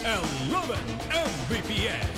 11 Mbps.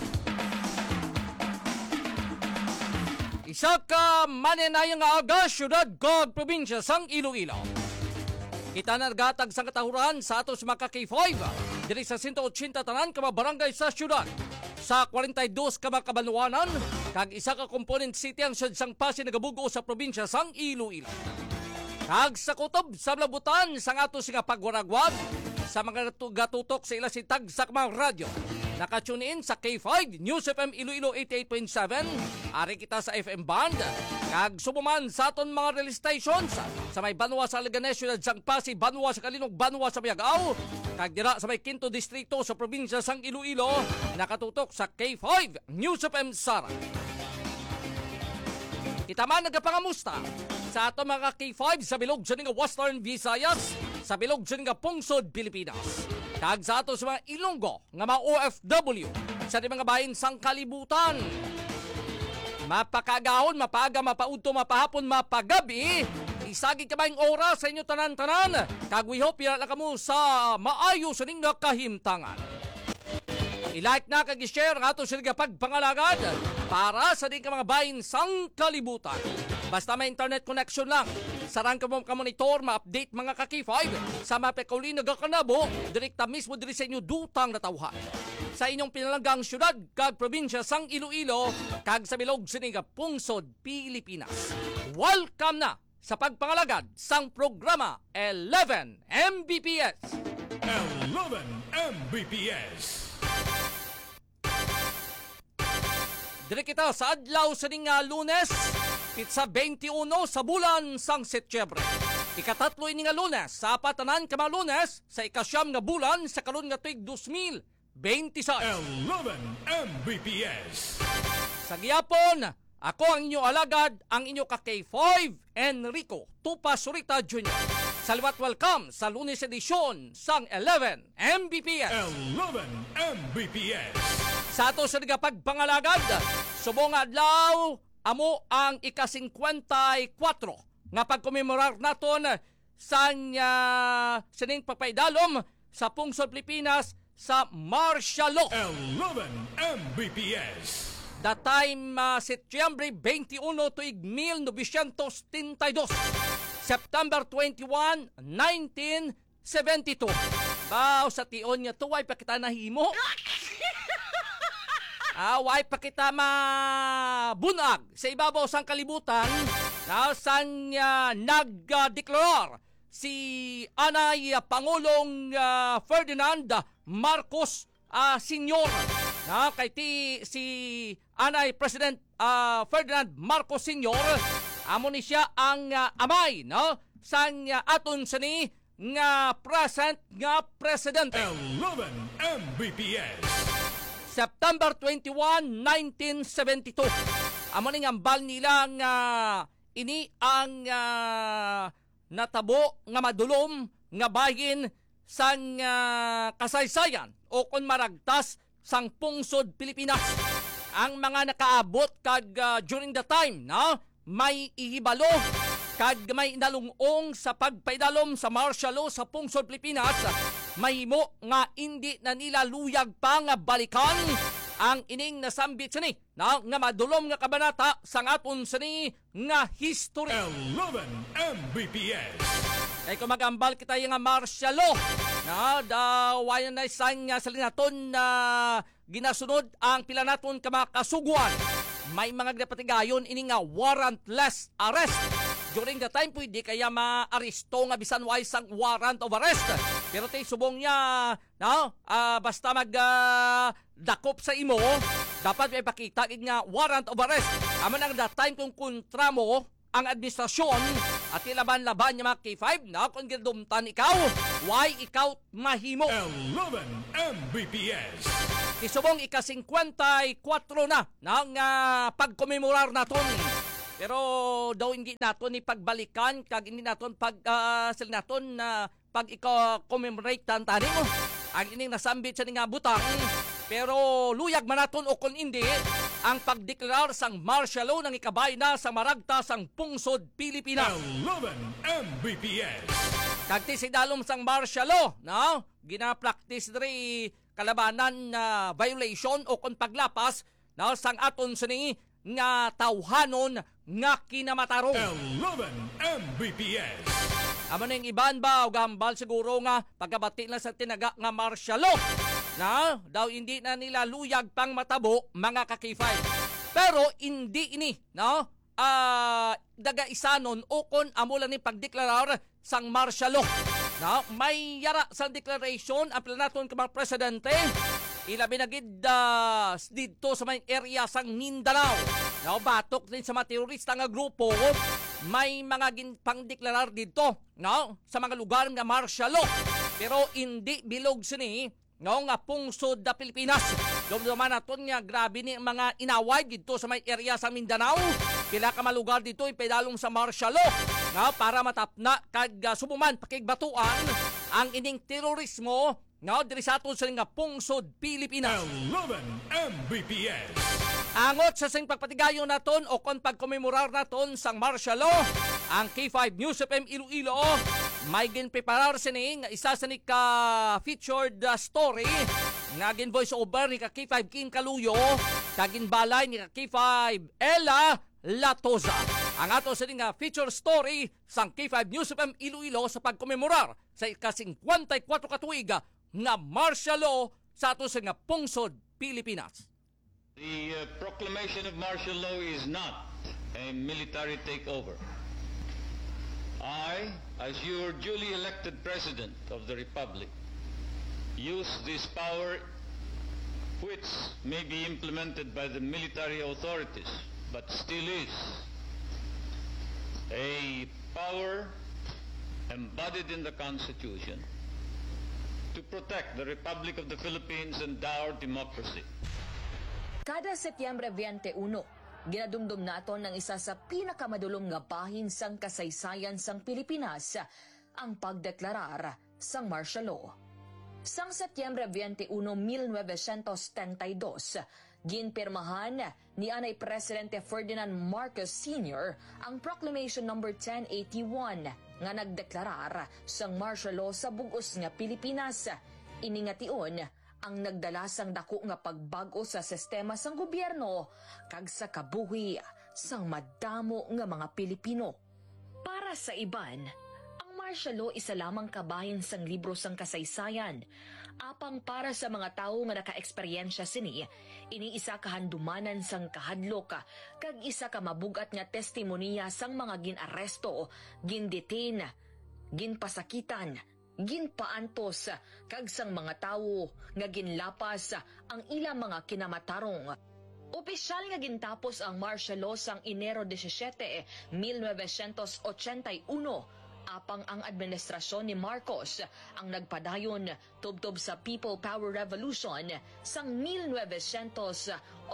Isa ka manenayang aga, syudad kag probinsya sang Iloilo. Kita nagagatag sa katahuran sa atos mga K5, diri sa 180 tanan ka mga barangay sa syudad. Sa 42 ka mga kabanwanan, kag isa ka component city ang syud sang Pasig nagabugo sa probinsya sang Iloilo. Kag sa kutob sa labutan sang atos nga pagwaragwag sa mga gatutok sa ila si tag sa mga radyo. Nakatune in sa K5 News FM Iloilo 88.7. Ari kita sa FM band. Kag sumuman sa aton mga release stations sa may Banwa sa Alaganes, Ciudad sang Pasig, Banwa sa Kalinog, Banwa sa Mayagaw. Kag dira sa may Quinto Distrito sa probinsya sang Iloilo, nakatutok sa K5 News FM Sara. Kita man nagapangamusta sa ato mga K5 sa bilog sa nga Western Visayas, sa bilog sa nga Pungsod, Pilipinas. Kag sa ato sa mga Ilonggo nga mga OFW sa di mga bahin sang kalibutan. Mapakagahon, mapaga, mapaudto, mapahapon, mapagabi. Isagi ka ba yung oras sa inyo tanan-tanan? Kag we hope yan kamo sa maayo sa ning kahimtangan. I-like na kag i-share nga ito sa pagpangalagad para sa di ka mga bahin sang kalibutan. Basta may internet connection lang. Sarang ka monitor, ma-update mga ka-K5 sa mapekauli nagakanabo, direkta mismo diri sa inyo dutang natawhan. Sa inyong pinalanggang syudad, kag probinsya sang Iloilo, kag sa bilog siniga Pungsod, Pilipinas. Welcome na sa pagpangalagad sang programa 11 Mbps. 11 Mbps. Diri kita sa adlaw sa Lunes, pitsa 21 sa bulan sang Setyembre. Ikatatlo ini nga Lunes, sa patanan ka mga Lunes, sa ikasyam nga bulan sa karon nga tuig 2026. 11 Mbps. Sa giyapon, ako ang inyo alagad, ang inyo ka K5, Enrico Tupa Surita Jr. Salwat welcome sa Lunes edisyon sang 11 Mbps. 11 Mbps. Sa ato sa pagpangalagad, subong adlaw, amo ang ika-54 nga pagkomemorar naton sa sining pagpaidalom sa Pungsod, Pilipinas sa martial law. 11 Mbps. The time Setyembre 21 tuig 1932. September 21, 1972. Bao sa tion nga tuway pa kita nahimo. Way pa kita mabunag sa ibabaw sang kalibutan na sang nagdeklarar si Anay Pangulong Ferdinand Marcos Sr. Kay si Anay President Ferdinand Marcos Sr. Amo ni siya ang amay sang aton sini nga present nga presidente. 11 Mbps. September 21, 1972. Amo ning ambal nila nga ini ang natabo nga madulom nga bahin sang kasaysayan o kon maragtas sang Pungsod, Pilipinas. Ang mga nakaabot kag during the time may ihibalo kag may inalungong sa pagpaidalom sa martial law sa Pungsod, Pilipinas, mahimo nga hindi na nila luyag pa nga balikan ang ining nasambit sini nga madulom nga kabanata sang aton sini nga history. 11 Mbps. Ay kung magambal kita yung nga martial law dawayan na isang salinaton na ginasunod ang pila naton ka mga kasugwan. May mga gapatigayon ini nga warrantless arrest. During the time, pwede kaya ma-aristo nga bisan wise ang warrant of arrest. Pero tayo subong niya, basta mag-dakop sa imo, dapat may pakita nga warrant of arrest. Aman ang that time kung kontra mo ang administrasyon at ilaban-laban niya mga K5, kung ginadumtan ikaw, why ikaw mahimo? 11 Mbps. Isubong ika-54 na ng pagkomemorar naton. Pero daw hindi naton ipagbalikan kag hindi naton sila naton pag i-commemorate tantani mo ang ining nasambit sa nga butang. Pero luyag man naton o kung hindi ang pagdeklarar sang martial law ng ikabay na sa maragta sang Pungsod, Pilipinas. 11 Mbps. Kagti si dalom sang martial law, gina-practice diri kalabanan na violation o kung paglapas na sang aton sini nga tawhanon nga kinamatarong. 11 Mbps. Amo ning iban ba o gambal siguro nga pagkabati na sa tinaga nga martial law na daw hindi na nila luyag pang matabo mga kakifay. Pero hindi ini no daga isanon ukon amo lang ni pagdeklarar sang martial law. No, may yara sa declaration ang planaton ka mga presidente ilabi na gid dito sa may area sang Mindanao. No, batok din sa mga terorista nga grupo may mga pangdeklarar dito no sa mga lugar nga martial law pero hindi bilog sini no nga pungsod da Pilipinas. Dumduman naton nga grabe ni mga inaway dito sa may area sa Mindanao. Pila ka malugar dito ipedalong sa martial law no para matapna kag subuman pakigbatuan ang ining terorismo no diri sa aton sa nga pungsod Pilipinas. 11 Mbps. Angot sa sing pagpatigayon naton o kon pagkomemorar naton sang martial law, ang K5 News FM Iloilo may ginpreparar sini nga isa sa ni ka featured story nga gin voice over ni ka K5 Kim Kaluyo kagin balay ni ka K5 Ella Latoza. Ang ato sa nga feature story sang K5 News FM Iloilo sa pagkomemorar sa ika-54 katuig nga martial law sa ato sa nga pungsod Pilipinas. The proclamation of martial law is not a military takeover. I, as your duly elected President of the Republic, use this power which may be implemented by the military authorities, but still is a power embodied in the Constitution to protect the Republic of the Philippines and our democracy. Kada Setyembre 21, ginadumdum naton ng isa sa pinakamadulom nga bahin sang kasaysayan sang Pilipinas, ang pagdeklarar sang martial law. Sang Setyembre 21, 1932, ginpirmahan ni Anay Presidente Ferdinand Marcos Sr. ang Proclamation No. 1081 nga nagdeklarar sang martial law sa bugos nga Pilipinas. Iningation ang nagdalasang dako nga pagbago sa sistema sang gobyerno kag sa kabuhi sang madamo nga mga Pilipino. Para sa iban, ang martial law isa lamang kabahin sang libro sang kasaysayan. Apang para sa mga tawo nga naka-eksperyensya sini, ini isa kahandumanan sang kahadlok kag isa ka mabugat nga testimonya sang mga ginaresto, gindetain, ginpasakitan, ginpaantos kag sang mga tawo nga ginlapas ang ilang mga kinamatarong. Opisyal nga gintapos ang martial law sang Enero 17, 1981 apang ang administrasyon ni Marcos ang nagpadayon tubtob sa People Power Revolution sang 1986.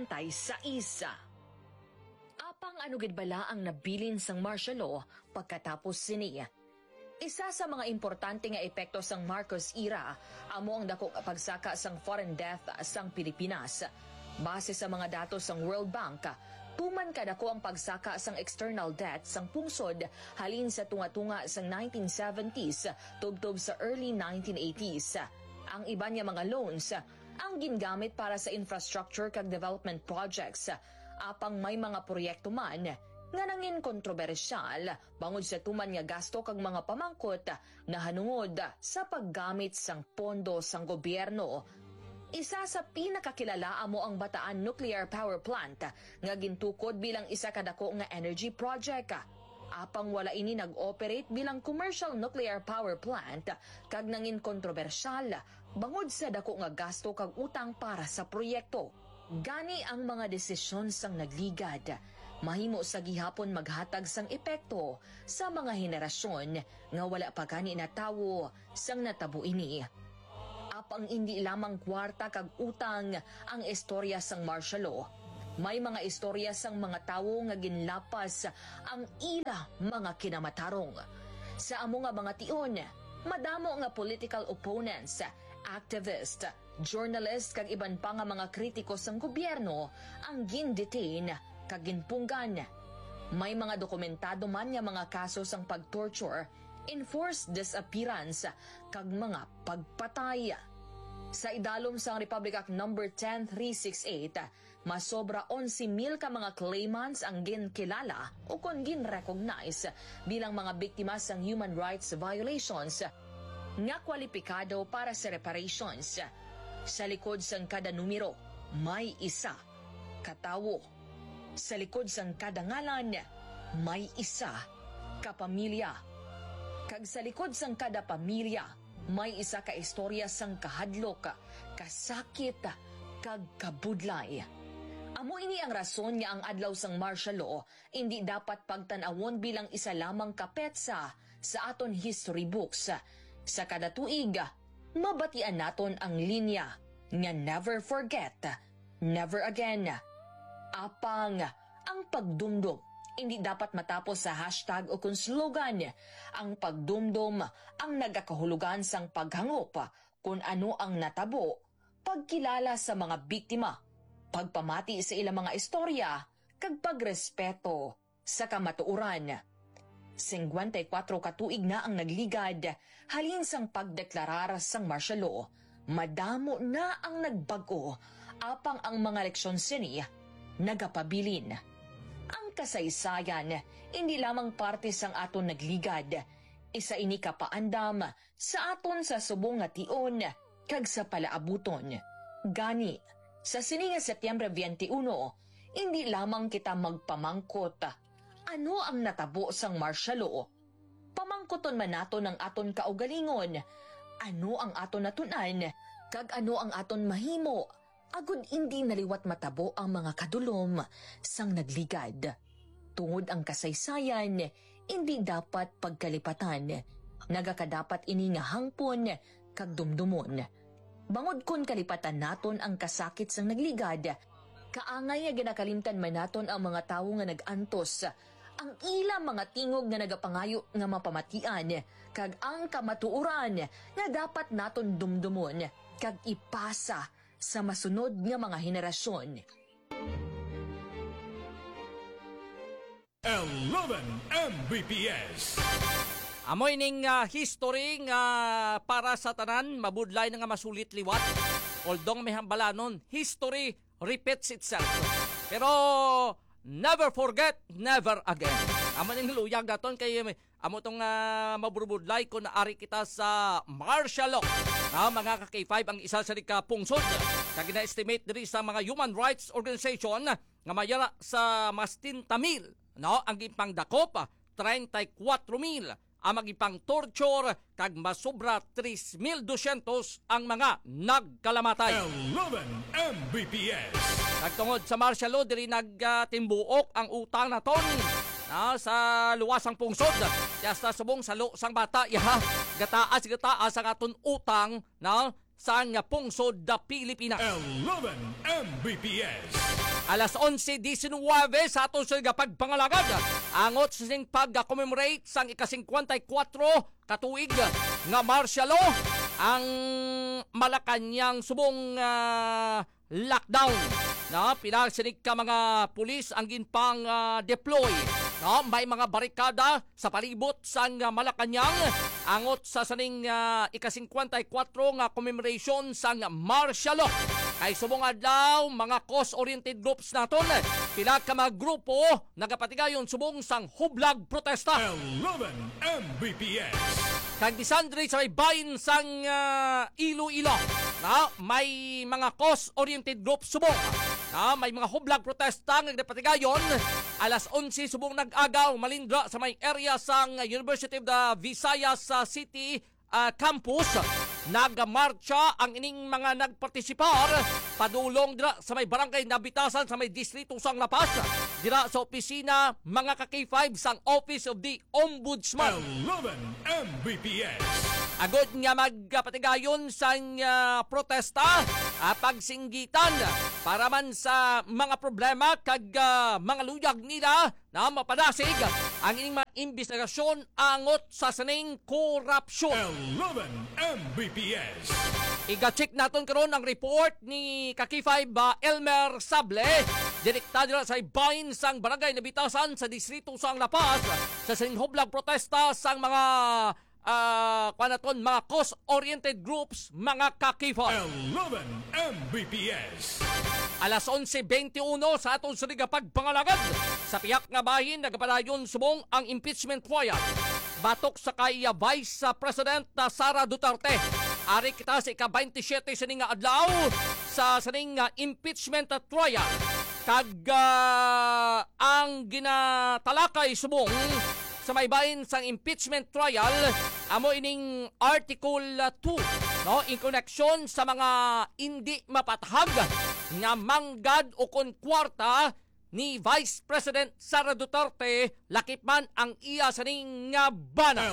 Apang ano gid bala ang nabilin sang martial law pagkatapos sini. Isa sa mga importante nga epekto sang Marcos era amo ang dako pagsaka sang foreign debt sang Pilipinas. Base sa mga datos sang World Bank, tuman kadako ang pagsaka sang external debt sang pungsod halin sa tunga-tunga sang 1970s tubtob sa early 1980s. Ang iban nga mga loans ang gingamit para sa infrastructure kag development projects. Apang may mga proyekto man nga nangin kontrobersyal bangod sa tuman nga gasto kag mga pamangkot na hanungod sa paggamit sang pondo sang gobyerno. Isa sa pinakakilala amo ang Bataan Nuclear Power Plant nga gintukod bilang isa kadako nga energy project. Apang wala ini nag-operate bilang commercial nuclear power plant kag nangin kontrobersyal bangod sa dako nga gasto kag utang para sa proyekto. Gani ang mga desisyon sang nagligad, mahimo sa gihapon maghatag sang epekto sa mga henerasyon nga wala pa gani na tawo sang natabo ini. Apang hindi lamang kwarta kag utang ang istorya sang martial law. May mga istorya sang mga tawo nga ginlapas ang ila mga kinamatarong. Sa amo nga mga tion, madamo nga political opponents, activist, journalist kag iban pa nga mga kritiko sang gobyerno ang gindetain kag ginpunggan. May mga dokumentado man nga mga kaso sang pagtorture, enforced disappearance kag mga pagpatay. Sa idalom sang Republic Act No. 10368, masobra 11,000 ka mga claimants ang ginkilala o kon gin-recognize bilang mga biktima sang human rights violations nga kwalipikado para sa reparations. Sa likod sang kada numero, may isa katawo. Sa likod sang kada ngalan, may isa kapamilya. Kag sa likod sang kada pamilya, may isa ka istorya sang kahadlok, kasakit, kag kabudlay. Amo ini ang rason nga ang adlaw sang martial law hindi dapat pagtan-awon bilang isa lamang kapetsa sa aton history books. Sa kada tuig, mabatian naton ang linya nga never forget, never again. Apang ang pagdumdum hindi dapat matapos sa hashtag o kung slogan. Ang pagdumdum ang nagakahulugan sang paghangop kung ano ang natabo, pagkilala sa mga biktima, pagpamati sa ilang mga istorya, kag pagrespeto sa kamatuoran. 54 katuig na ang nagligad halin sang pagdeklarar sang martial law. Madamo na ang nagbago, apang ang mga leksyon sini nagapabilin. Ang kasaysayan, hindi lamang parte sang aton nagligad. Isa ini kapaandam sa aton sa subong nga tion kag sa palaabuton. Gani, sa sini nga Setyembre 21, hindi lamang kita magpamangkot ano ang natabo sang martial law. Pamangkoton man naton ang aton kaugalingon, ano ang aton natunan, kag ano ang aton mahimo, agud hindi naliwat matabo ang mga kadulom sang nagligad. Tungod ang kasaysayan, hindi dapat pagkalipatan. Nagakadapat ini nga hangpon kag dumdumon. Bangod kun kalipatan naton ang kasakit sang nagligad, kaangay nga ginakalimtan man naton ang mga tawo nga nagantos, ang ilang mga tingog nga nagapangayo nga mapamatian, kag ang kamatuoran nga dapat naton dumdumon kag ipasa sa masunod nga mga henerasyon. 11 Mbps. Amoy ning history nga para sa tanan mabudlay na nga masulit liwat. Although may hambalanon, history repeats itself. Pero never forget, never again. Amo ning luyag daton kay amo tong maburbudlay kung naari kita sa martial law. Mga ka-K5 ang isa sa pungsod. Kag na-estimate diri sa mga human rights organization nga mayara sa mas 30,000 ang gipang dakop, 34,000 ang magipang torture, kag masobra 3,200 ang mga nagkalamatay. 11 Mbps. Nagtungod sa martial law, diri nagtimbuok ang utang naton sa luwasang pungsod. Kaya sa subong salo sang bata, gataas ang aton utang sa nga pungsod da Pilipinas. 11 Mbps. Alas 11:19 sa aton sa pagpangalagad. Angot sa sing pag-commemorate sang ika-54 katuig nga martial law, ang Malacanang subong lockdown. Pinagsinig ka mga pulis ang ginpang deploy. May mga barikada sa palibot sang Malacanang. Angot sa saning ika-54 nga commemoration sang martial law. Kay subong adlaw, mga cause-oriented groups naton, pila ka mga grupo nagapatigayon subong sang hublag protesta. 11 Mbps. Kag disandre sa may bayin sang Iloilo, may mga cause-oriented groups subong. May mga hublag protesta nga nagapatigayon. Alas 11 subong nag-agaw malindra sa may area sang University of the Visayas City campus. Nagamarcha ang ining mga nagpartisipar padulong dira sa may barangay Nabitasan sa may distrito sang La Paz, dira sa opisina mga ka-K5 sang Office of the Ombudsman. 11 Mbps. Agod nga magpatigayon sang protesta, pagsinggitan para man sa mga problema kag mga luyag nila na mapadasig ang ining mga investigasyon angot sa saning korupsyon. 11 Mbps. Iga-check naton karon ang report ni ka-K5 Elmer Sable, direktado sa bayin sang barangay Nabitasan sa distrito sang La Paz sa sinhoblag protesta sang mga mga cause-oriented groups, mga kakifay. 11 Mbps. Alas 11:21 sa atong suriga pagpangalagad sa piyak nga bahin nagapadayon subong ang impeachment trial batok sa kay Vice President Sara Duterte. Ari kita sa ika-27 sining nga adlaw sa sining nga impeachment trial kag ang ginatalakay subong sa may bahin sang impeachment trial amo ining Article 2 no in connection sa mga hindi mapatahag nga manggad o konkwarta ni Vice President Sara Duterte lakip man ang iya saning nga bana.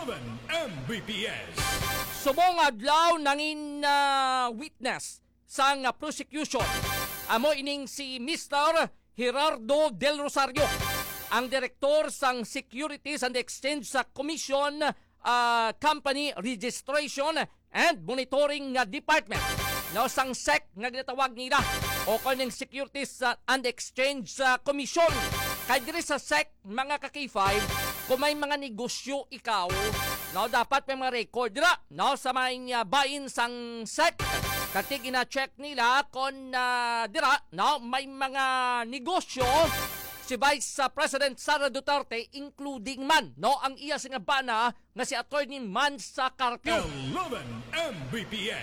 11 Mbps. Subong adlaw nangin witness sang prosecution amo ining si Mr. Gerardo Del Rosario, ang direktor sang Securities and Exchange Commission Company Registration and Monitoring Department. No, sang SEC nga ginatawag nila o kaning Securities and Exchange Commission. Kay diri sa SEC mga ka-K5 kung may mga negosyo ikaw, no, dapat may mga record dira no sa may bahin sang SEC. Kati gina-check nila kung dira no may mga negosyo si Vice President Sara Duterte including man no ang iya sing bana nga si Attorney Mansa Carpio. 11 Mbps.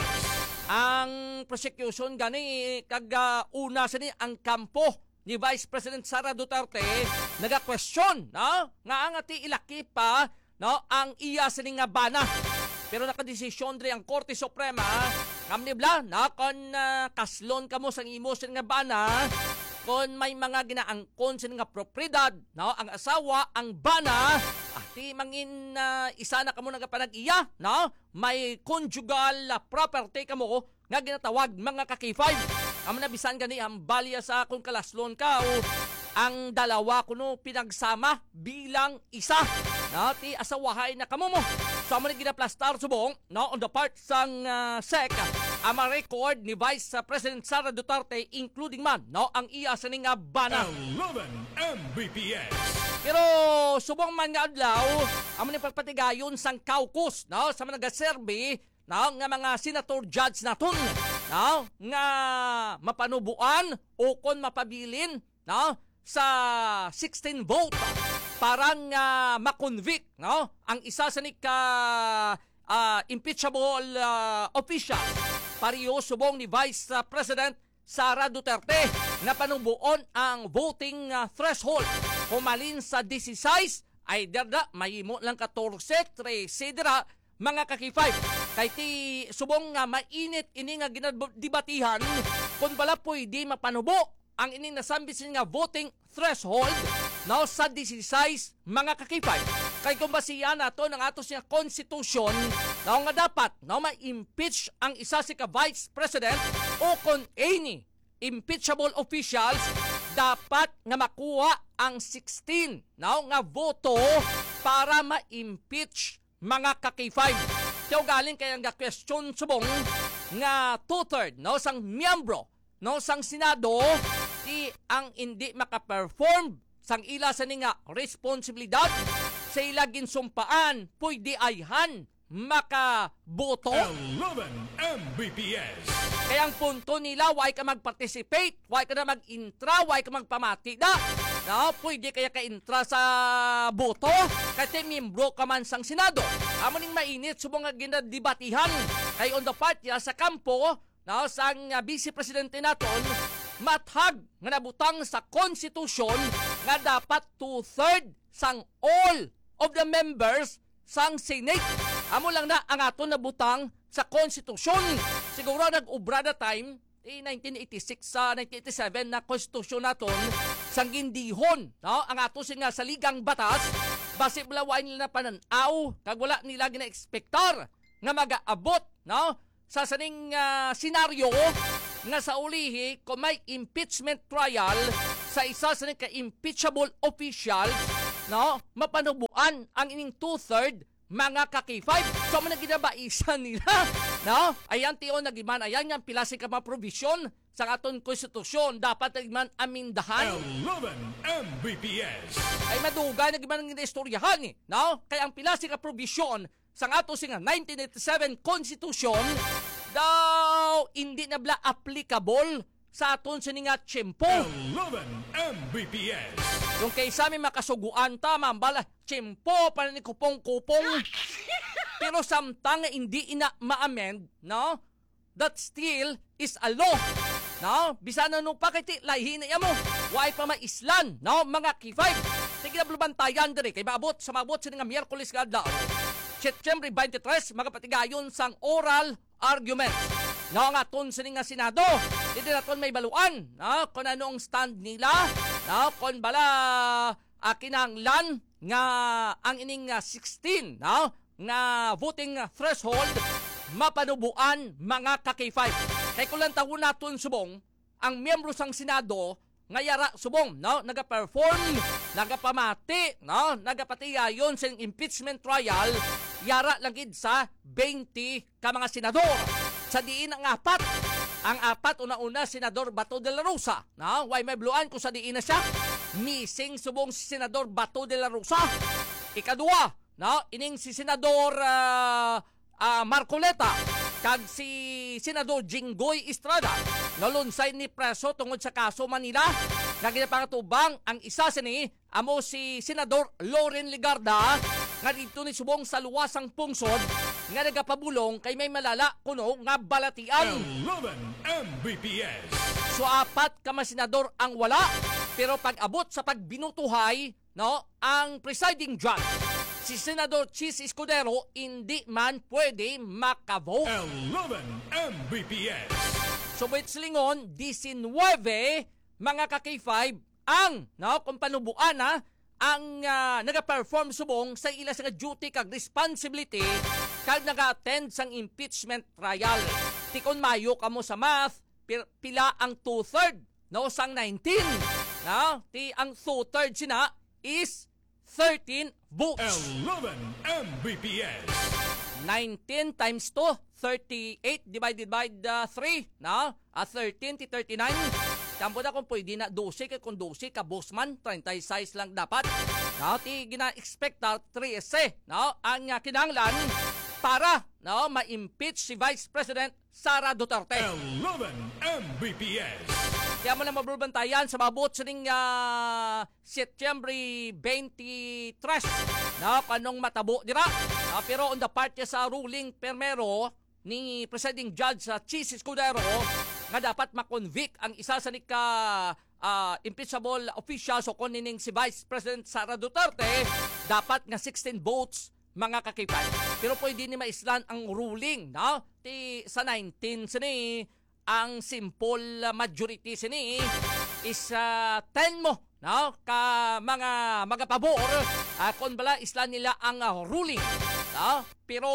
Ang prosecution gani kag una sini ang kampo ni Vice President Sara Duterte naga-question no nga ang ati ilaki pa no ang iya sini nga bana. Pero nakadesisyon diri ang Korte Suprema ngamnibla na kon kaslon kamo sang imo sini nga bana kung may mga ginaangkon sa nga propriedad, no? Ang asawa, ang bana, di mangin isa na kamo nagapanag-iya, no? May conjugal property kamo nga ginatawag mga ka-K5. Amo na bisan gani ang balya sa kung kalaslon ka o ang dalawa kuno pinagsama bilang isa. No, ti asawahay na kamo mo. So amo na ginaplastar subong, no, on the part sang SEC ang record ni Vice President Sara Duterte including man no ang iya sa nga bana. 11 Mbps. Pero subong man nga adlaw amo ni pagpatigayon sang caucus no sa mga nagaserbi no nga mga senator judge naton no nga mapanubuan o kon mapabilin no sa 16 vote para nga makonvict no ang isa sa nika impeachable official pariyo subong ni Vice President Sara Duterte na panubuon ang voting threshold. Humalin sa 16 ay derda mahimo lang 14, 13 dira mga ka-K5. Kay ti subong nga mainit ini nga ginadibatihan kung bala pwede mapanubo ang ining nasambisin nga voting threshold no sa 16 mga ka-K5. Kay kung basiyan nato ng atos nga konstitusyon no nga dapat no ma-impeach ang isa si ka Vice President o kung any impeachable officials dapat nga makuha ang 16 no nga voto para ma-impeach mga ka-K5. Tiyo galing kaya nga question subong nga 2/3 no sang miyembro no sang Senado di ang hindi makaperform sang ila sa nga responsibilidad sa ila ginsumpaan pwede ayhan makaboto. 11 Mbps. Kaya ang punto nila, why ka mag-participate, why ka na mag-intra, why ka magpamati na. No, pwede kaya ka-intra sa boto, kasi membro ka man sang Senado. Amo ning mainit, subong nga ginadibatihan. Kaya on the part ya sa kampo, no, sang Vice Presidente naton, mathag nga nabutang sa konstitusyon nga dapat 2/3 sang all of the members sang Senate. Amo lang na ang aton nabutang sa konstitusyon. Siguro nag-ubra na time 1986 sa 1987 na konstitusyon naton sang gindihon no ang ato nga saligang batas base bulawan nila na pananaw kag wala nila gina-expectar nga mag-aabot no sa saning senaryo nga sa ulihi kung may impeachment trial sa isa sa ka-impeachable officials no mapanubuan ang ining 2/3 mga ka-K5. So man ginabaisan nila no ayan tiyon nagiman ayan yang pilasi ka mga provision sa aton konstitusyon dapat nagiman amindahan 11 Mbps. ay maduga nagiman ng istoryahan no kaya ang pilasi ka provision sang ato singa 1987 Constitution daw hindi na bla applicable sa aton sininga tiyempo. 11 Mbps. Yung kay sa amin makasuguan ta, mambala, tiyempo para ni kupong-kupong. Pero samtang hindi ina ma-amend, no? That still is a law. No? Bisa na nung pakiti, lahi na mo. Why pa maislan, no? Mga K5. Sige na blubantayan diri, kay maabot sa nga Miyerkules nga daw. September 23, magapatigayon sang oral argument. No, nga aton sa nga Senado, hindi naton may baluan, no? Kung anong stand nila, no? Kung bala kinahanglan nga ang ining 16, no? Nga voting threshold mapanubuan mga ka-K5. Kay kung lang taon naton subong, ang miyembro sang Senado nga yara subong, no? Nagaperform, nagapamati, no? Nagapatigayon sa impeachment trial, yara lang gid sa 20 ka mga senador. Sa diin ang apat. Ang apat, una-una, Senador Bato de la Rosa. No? Why may bluan kung sa diin na siya? Missing subong si Senador Bato de la Rosa. Ikadua, no? Ining si Senador Marcoleta. Kag si Senador Jinggoy Estrada. Nalunsay ni preso tungod sa kaso Manila. Naginapangatubang ang isa sini, amo si Senador Loren Legarda, nga dito ni subong sa luwasang pungsod, nga nagapabulong kay may malala kuno nga balatian. 11 Mbps. So apat ka mga senador ang wala, pero pag-abot sa pagbinutuhay, no, ang presiding judge, si Senador Chis Escudero, hindi man pwede makavote. 11 Mbps. So wait silingon, 19 mga ka-K5 ang, no, kung panubuan na, ang nag-perform subong sa ila sa duty kag responsibility kag nag-attend sang impeachment trial. Tikon mayo kamo sa math, pila ang 2/3, no, sang 19. No? Ang 2/3 sina is 13 votes. 11 Mbps. 19 times 2, 38 divided by 3, no? 13 to 39. Tampo na kung pwede na 12, kaya kung 12 ka bossman, 36 lang dapat. No? Gina-expect na 13, no? Ang kinahanglan para, no, ma-impeach si Vice President Sara Duterte. 11 Mbps. Kaya mo na mabrubantayan sa mabot sa ning September 23, no? Kanong matabo dira. Pero on the part sa ruling permero ni Presiding Judge Chis Escudero, nga dapat makonvict ang isa sa impeachable officials o kunining si Vice President Sara Duterte, dapat nga 16 votes mga kakipan. Pero pwede ni maislan ang ruling, no? Sa 19 sini, ang simple majority sini is 10 mo, no? Ka mga magapabor, kung bala islan nila ang ruling, no? Pero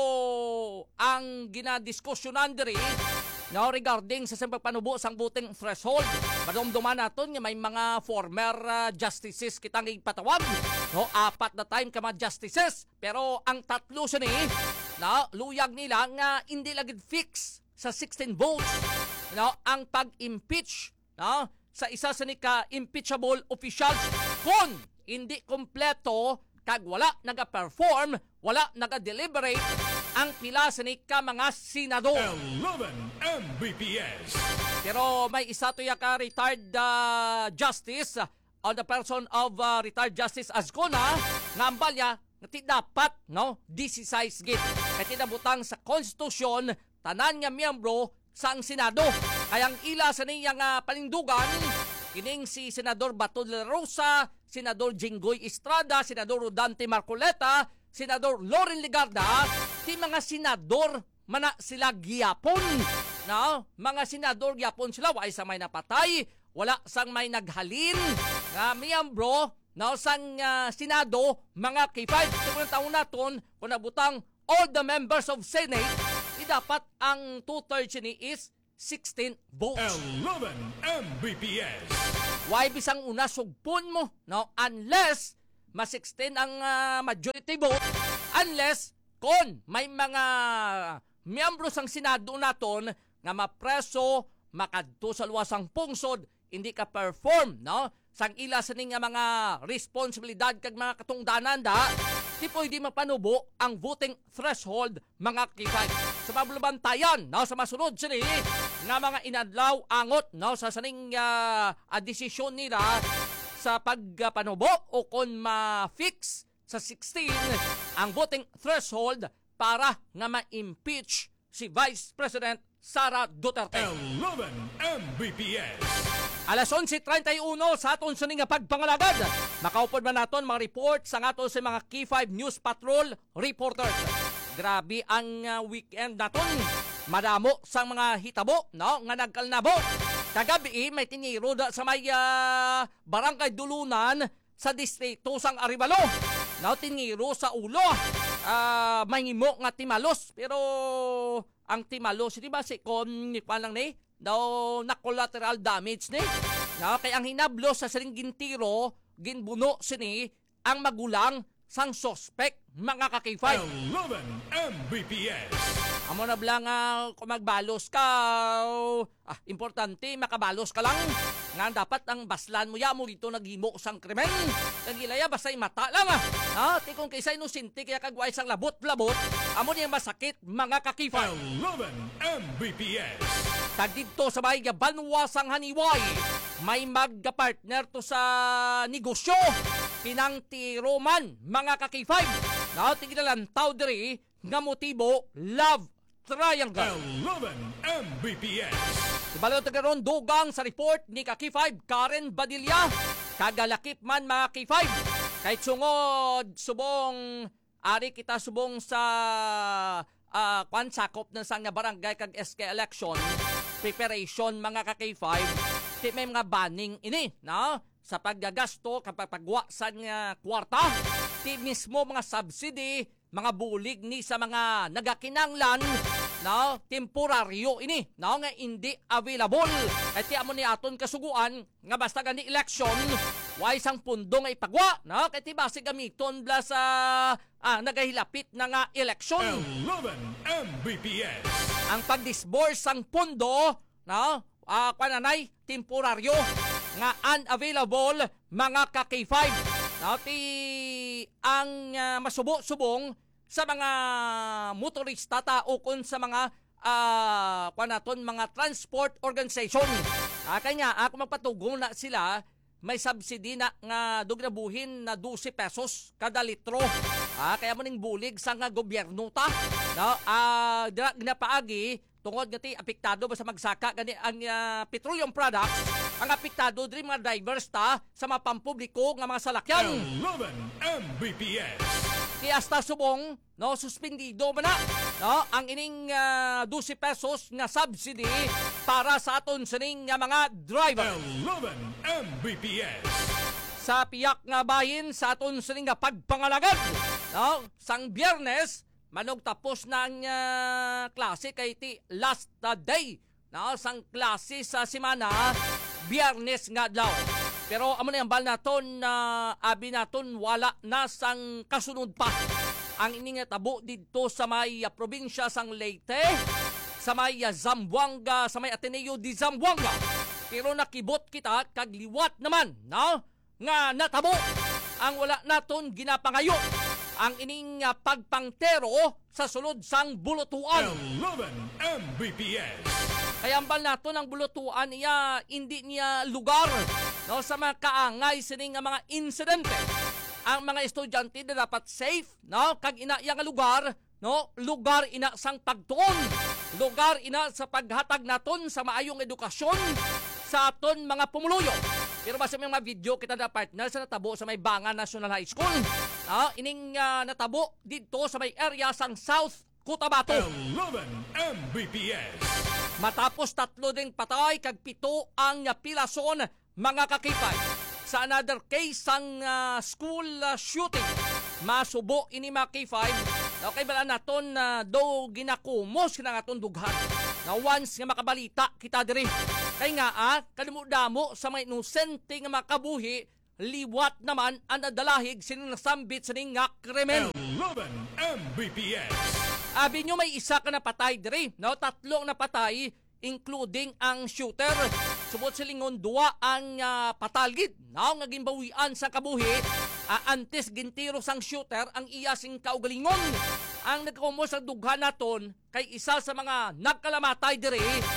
ang ginadiskusyonan diri, no, regarding sa pagpanubo sang voting threshold, madumduman naton nga may mga former justices kitang ipatawag, no, 4 na time ka mga justices, pero ang tatlo sini, no, luyag nila nga hindi lagid fix sa 16 votes, no, ang pag-impeach, no, sa isa sa nika impeachable officials kung hindi kompleto kag wala naga-perform, wala naga-deliberate ang pila sa nika mga senador. 11 Mbps. Pero may isa to ka retired justice on the person of retired Justice Azcona nga ambalya nga dapat, no, 16 gid. Kaya tinabutang sa konstitusyon tanan nga miyembro sang Senado. Kayang ila sa niyang panindugan, kining si Senador Bato de la Rosa, Senador Jinggoy Estrada, Senador Rodante Marcoleta, Senador Loren Legarda, ti mga senador mana sila giyapon. No? Mga senador giyapon sila, wala sa may napatay, wala sang may naghalin, nga miyembro, no, sang Senado, mga K5. Sa taon naton, kung nabutang all the members of Senate, dapat ang 2/3 ni is 16 votes. 11 Mbps. Why bisang una sugpon mo, no? Unless ma-16 ang majority vote, unless kung may mga miyembro sang Senado naton nga mapreso, makadto sa luwasang pungsod, hindi ka perform, no? Sang ila sa nga mga responsibilidad kag mga katungdanan da, di pwede mapanubo ang voting threshold mga K5. Sa mablubantayan, no, sa masunod sini nga mga inadlaw angot no, sa saning desisyon nila sa pagpanubo o kung ma-fix sa 16 ang voting threshold para nga ma-impeach si Vice President Sara Duterte. 11 Mbps. Alas 11:31 sa aton sa nga pagpangalagad. Makaupod man naton mga report sa aton sa mga K5 News Patrol reporters. Grabe ang weekend naton. Madamo sa mga hitabo, no, nga nagkalnabo. Kagabi may tiniro sa may barangay Dulunan sa distrito sang Arevalo. No, tiniro sa ulo. Mahimo nga timalos pero ang timalos di ba si kon ni lang ni na collateral damage ni. No, kay ang hinablo sa sining gintiro ginbuno sini ang magulang sang suspect mga ka-K5. 11 Mbps. Amo na blang kung magbalos ka, importante makabalos ka lang. Nga dapat ang baslan mo ya mo dito naghimo sang krimen. Nagilaya basta mata lang Ti kung kaysa inusinti kaya kagway sang labot-labot, amo niya masakit mga ka-K5. 11 Mbps. Tag dito sa may Banwa sang Haniway, may magka-partner to sa negosyo. Pinangtiro man mga ka-K5. Tignalantaw diri nga motibo love triangle. 11 Mbps. Ibalaw tagaron dugang sa report ni ka-K5 Karen Badilla. Kagalakip man mga K5. Kahit sungod subong ari kita subong sa sakop ng sang barangay kag SK election preparation mga ka-K5. Di may mga banning ini, no? Sa paggagasto kapag pagwa sa kwarta. Di mismo mga subsidy, mga bulig ni sa mga nagakinanglan, no, temporaryo ini, no, nga hindi available. At ti amo ni aton kasuguan nga basta gani election, way sang pundo nga ipagwa, no, kay ti base gamiton bla sa nagahilapit na nga election. 11 Mbps. Ang pagdisburse sang pundo, no, pananay temporaryo nga unavailable mga ka-K5. Ti ang masubo-subong sa mga motorista tao kun sa mga mga transport organization. Kanya ako magpatugong na sila may subsidy na nga dugnabuhin na 12 pesos kada litro. Kaya mo ning bulig sa nga gobyerno ta. Ginapaagi tungod nga ti apektado basta magsaka gani ang petroleum products, ang apektado diri mga drivers ta sa mga pampubliko nga mga salakyan. 11 Mbps. Kaya hasta subong, no, suspendido man na, no, ang ining 12 pesos nga subsidy para sa aton sining mga driver. 11 Mbps. Sa piyak nga bahin sa aton sining pagpangalagad, no, sang Biyernes manog tapos na ang klase kay ti last day, no, sang klase sa semana Biyernes nga daw. Pero amo na yung bal naton na abi naton wala na sang kasunod pa. Ang ining tabo dito sa may probinsya sang Leyte, sa may Zamboanga, sa may Ateneo di Zamboanga. Pero nakibot kita kagliwat naman, no, nga natabo ang wala naton ginapangayo. Ang ining pagpangtero sa sulod sang bulutuan. 11 Mbps. Kaya ambal nato ng bulutuan niya, hindi niya lugar, no, sa mga kaangay sining mga insidente. Ang mga estudyante na dapat safe, no, kag ina yang lugar, no, lugar ina sang pagtuon, lugar ina sa paghatag naton sa maayong edukasyon sa aton mga pumuluyo. Pero basta may mga video kita na partner sa natabo sa may Banga National High School. Ining natabo dito sa may area sang South Cotabato. 11 Mbps. Matapos 3 ding patay kag 7 ang pilason mga ka-K5. Sa another case sang school shooting, masubo ini mga K5. Okay bala naton do ginakumos kinang aton dughan. Na once nga makabalita kita diri. Kay nga kalimudamo sa mga inusente nga makabuhi, liwat naman ang nadalahig sining nasambit sining nga krimen. 11 Mbps. Abi nyo may isa ka napatay diri, no? 3 napatay, including ang shooter. Subot silingon 2 ang patalgid, no? Nga gimbawian sa kabuhi. Antes gintiro sang shooter ang iya sing kaugalingon. Ang nagkumo sa dughan naton kay isa sa mga nagkalamatay dire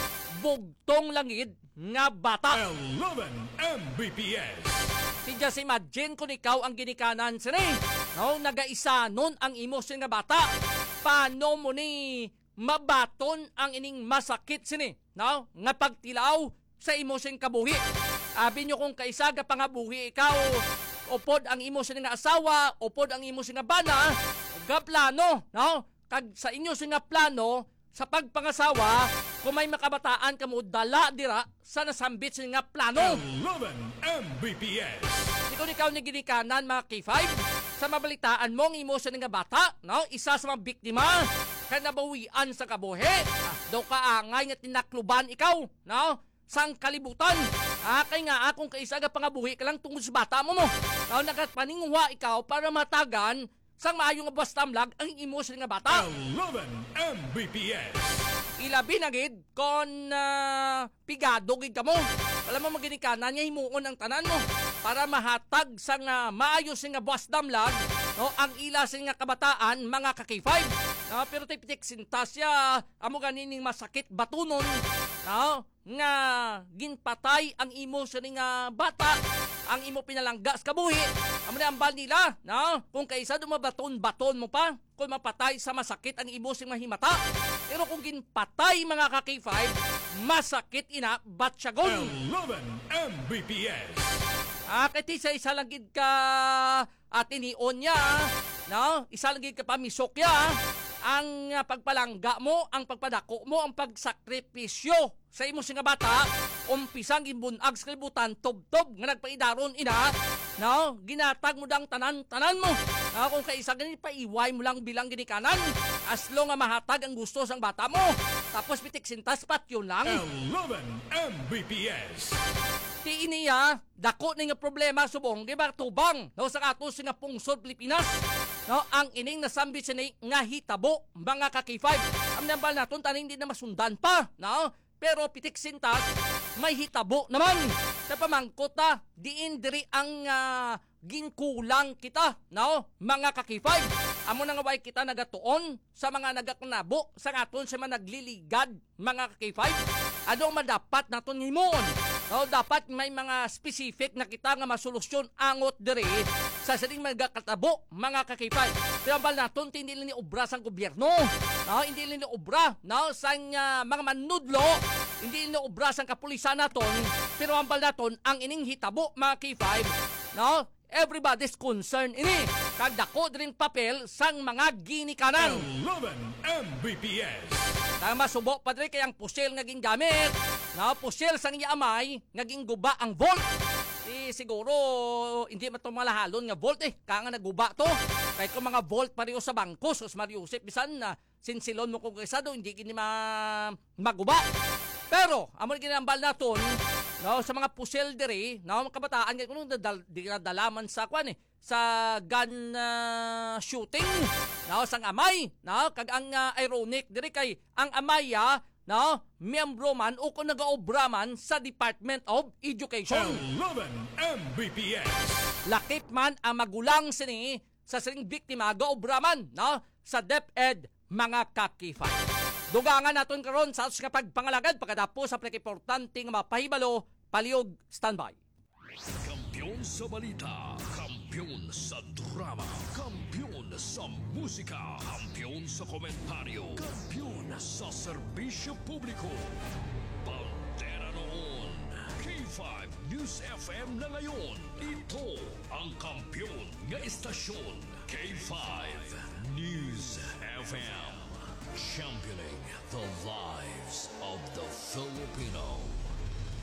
bugtong langid nga bata. 11 Mbps. Si just imagine kung ikaw ang ginikanan sini. No, nagaisa nun ang imo sin nga bata. Paano mo ni mabaton ang ining masakit sini? No, nga pagtilaw sa imo sin kabuhi. Abi nyo kung kaisa ga pangabuhi ikaw, upod ang imo sin nga asawa, upod ang imo sin nga bana, ga plano, no? Kag sa inyo sin nga plano sa pagpangasawa, kung may makabataan kamo dala dira sa nasambit sin nga plano. 11 Mbps. Ikaw ni ginikanan mga K5 sa mabalitaan mong imo sa nga bata, no? Isa sa mga biktima kay nabawian sa kabuhi. Daw kaangay nga tinakluban ikaw, no? Sang kalibutan. Kay nga akong kaisa ga pangabuhi ka lang tungod sa bata mo. No, nagpaninguha ikaw para matagan sang maayo nga bastamlag ang imo sa nga bata. 11 Mbps. Ilabi na gid kon pigado gid kamo. Wala mo maginikanan niya himuon ang tanan mo para mahatag sang maayos nga bastamlag, no, ang ila sing nga kabataan mga ka-K5. Pero tipitik sintasya amo ganining masakit batunon, no, nga ginpatay ang imo sa nga bata, ang imo pinalangga sa kabuhi. Amo na ambal nila, no? Kung kaisa dumabaton-baton mo pa, kung mapatay sa masakit ang imo sing mahimata. Pero kung ginpatay mga ka-K5, masakit ina batsagon. 11 Mbps. Kati sa isa lang gid ka atinion niya, no? Isa lang gid ka pamisok ya. Ang pagpalangga mo, ang pagpadako mo, ang pagsakripisyo sa imo nga bata, umpisang gimbunag sa kalibutan, tob-tob nga nagpaidaron ina, no? Ginatag mo dang tanan-tanan mo. Kung kaisa ganit paiway mo lang bilang ginikanan, aslo nga mahatag ang gusto sang bata mo. Tapos pitik sintas pat yun lang. 11 Mbps. Ti iniya, dako na nga problema subong, di ba tubang, no, sa atos nga pungsod Pilipinas. No, ang ining nasambit siya nga hitabo, mga ka-K5. Ang nambal naton, taning hindi na masundan pa, no? Pero pitik sintas, may hitabo naman. Sa pamangkot diin diri ang ginkulang kita, no? Mga ka-K5. Amo na nga way kita nagatuon sa mga nagakanabo, sa aton sa mga nagliligad, mga ka-K5. Anong madapat naton himon? No, dapat may mga specific na kita nga masolusyon angot diri sa sining magkatabo, mga ka-K5. Pero bal naton hindi lang ni obra sang gobyerno, no, hindi lang ni obra, no, sang mga manudlo, hindi lang ni obra sang kapulisan naton, pero ang bal naton ang ining hitabo, mga K5, no, everybody's concerned ini. Kag dako dring papel sang mga ginikanan. 11 Mbps. Tama subo pa diri kay ang pusil nga gingamit. Na pusil sang iamay naging guba ang volt. Siguro hindi man to malahalon nga volt kaya nga naguba to. Kahit kung mga volt pareho sa bangko, sus Mariusip bisan na sinsilon mo kung kaisa do hindi gini maguba. Pero amo ginambal naton, no, sa mga pusil diri, no, mga kabataan kuno dalaman sa kwan sa gun shooting, no, sang amay, no, kag ang ironic diri kay ang amay no, miyembro man o kung nag-aobra man sa Department of Education. 11 Mbps. Lakip man ang magulang sini sa sining biktima gaobra man, no, sa DepEd, mga ka-K5. Dugangan naton karon sa atos nga pagpangalagad pagkatapos sa importante nga mapahibalo, palihog standby. Kampiyon sa balita, kampiyon sa drama, kampiyon sa musika, kampiyon sa komentaryo, kampiyon sa serbisyo publiko. Bandera noon, K5 News FM na ngayon. Ito ang kampiyon nga istasyon, K5 News FM. Championing the lives of the Filipino.